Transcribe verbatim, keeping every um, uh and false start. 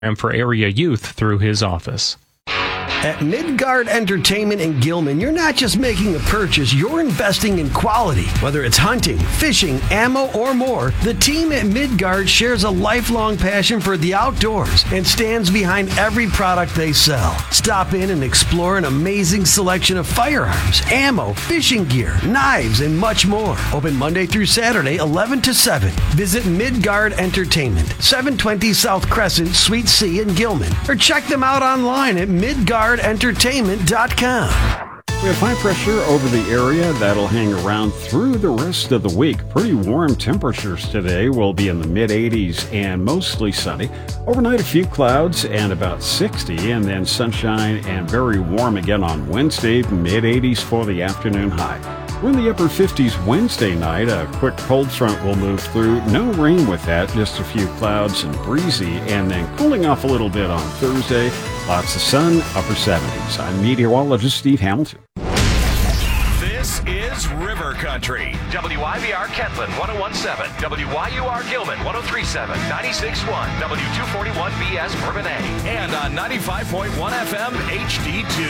and for area youth through his office. At Midgard Entertainment in Gilman, you're not just making a purchase, you're investing in quality. Whether it's hunting, fishing, ammo, or more, the team at Midgard shares a lifelong passion for the outdoors and stands behind every product they sell. Stop in and explore an amazing selection of firearms, ammo, fishing gear, knives, and much more. Open Monday through Saturday, eleven to seven. Visit Midgard Entertainment, seven twenty South Crescent, Suite C in Gilman, or check them out online at midgard entertainment dot com. We have high pressure over the area that'll hang around through the rest of the week. Pretty warm temperatures today. Will be in the mid eighties and mostly sunny. Overnight, a few clouds and about sixty, and then sunshine and very warm again on Wednesday, mid eighties for the afternoon high. We're in the upper fifties Wednesday night. A quick cold front will move through. No rain with that, just a few clouds and breezy, and then cooling off a little bit on Thursday. Lots of sun, upper seventies. I'm meteorologist Steve Hamilton. This is River Country. W I V R Kentland one oh one point seven, W Y U R Gilman one oh three point seven, ninety-six point one, W two forty-one B S Bourbonnais, and on ninety-five point one F M H D two.